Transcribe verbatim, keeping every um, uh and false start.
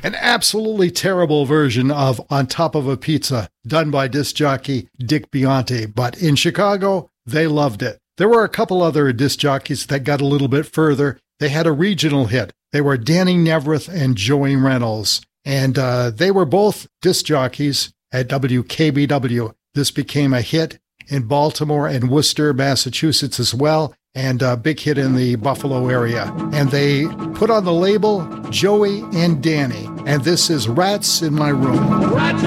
an absolutely terrible version of On Top of a Pizza, done by disc jockey Dick Bionte. But in Chicago, they loved it. There were a couple other disc jockeys that got a little bit further. They had a regional hit. They were Danny Neverth and Joey Reynolds. And uh, they were both disc jockeys at W K B W. This became a hit in Baltimore and Worcester, Massachusetts as well, and a big hit in the Buffalo area. And they put on the label Joey and Danny. And this is Rats in My Room. Rats